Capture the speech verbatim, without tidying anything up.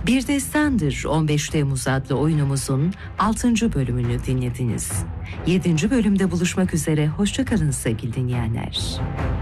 Bir Destandır on beş Temmuz adlı oyunumuzun altıncı bölümünü dinlediniz. yedinci bölümde buluşmak üzere, hoşça kalın sevgili dinleyenler.